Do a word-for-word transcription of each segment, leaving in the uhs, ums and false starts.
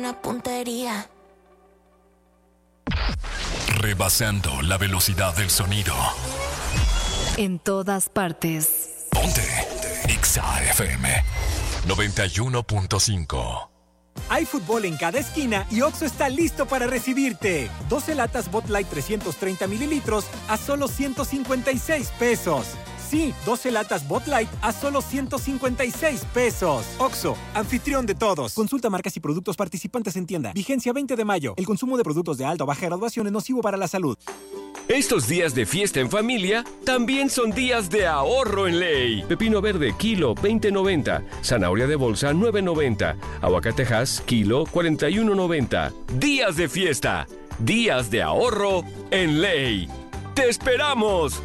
buena puntería. Rebasando la velocidad del sonido. En todas partes. Ponte Exa F M noventa y uno punto cinco. Hay fútbol en cada esquina y Oxxo está listo para recibirte. doce latas Bud Light trescientos treinta mililitros a solo ciento cincuenta y seis pesos. Sí, doce latas Bud Light a solo ciento cincuenta y seis pesos. Oxxo, anfitrión de todos. Consulta marcas y productos participantes en tienda. Vigencia veinte de mayo. El consumo de productos de alta o baja graduación es nocivo para la salud. Estos días de fiesta en familia también son días de ahorro en Ley. Pepino verde, kilo, veinte noventa. Zanahoria de bolsa, nueve noventa. Aguacatejas, kilo, cuarenta y uno noventa. Días de fiesta. Días de ahorro en Ley. ¡Te esperamos!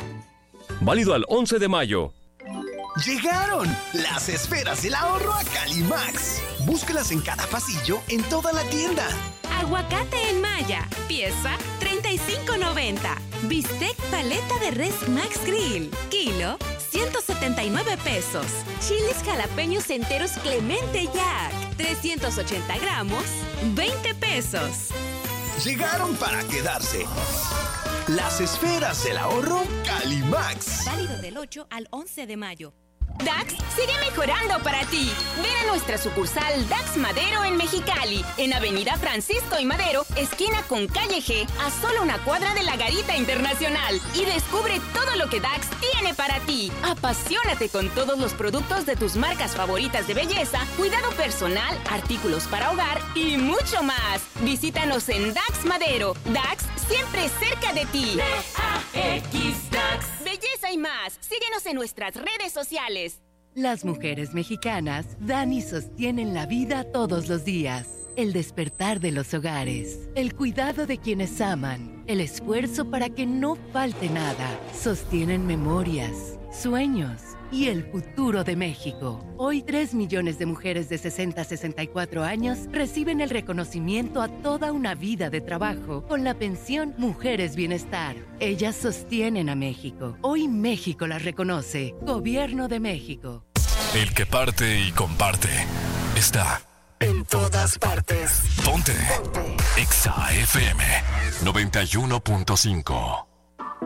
Válido al once de mayo. ¡Llegaron! Las esferas del ahorro a Calimax. Búscalas en cada pasillo en toda la tienda. Aguacate en malla, pieza treinta y cinco noventa. Bistec paleta de res Max Grill, kilo ciento setenta y nueve pesos. Chiles jalapeños enteros Clemente Jack, trescientos ochenta gramos, veinte pesos. Llegaron para quedarse. Las esferas del ahorro Calimax. Válido del ocho al once de mayo. Dax sigue mejorando para ti. Ven a nuestra sucursal Dax Madero en Mexicali, en Avenida Francisco y Madero, esquina con Calle G, a solo una cuadra de la Garita Internacional. Y descubre todo lo que Dax tiene para ti. Apasionate con todos los productos de tus marcas favoritas de belleza, cuidado personal, artículos para hogar y mucho más. Visítanos en Dax Madero. Dax siempre cerca de ti. D A X Dax. Belleza y más. Síguenos en nuestras redes sociales. Las mujeres mexicanas dan y sostienen la vida todos los días. El despertar de los hogares, el cuidado de quienes aman, el esfuerzo para que no falte nada. Sostienen memorias, sueños y el futuro de México. Hoy, tres millones de mujeres de sesenta a sesenta y cuatro años reciben el reconocimiento a toda una vida de trabajo con la pensión Mujeres Bienestar. Ellas sostienen a México. Hoy México las reconoce. Gobierno de México. El que parte y comparte está en todas partes. Ponte Exa F M noventa y uno punto cinco.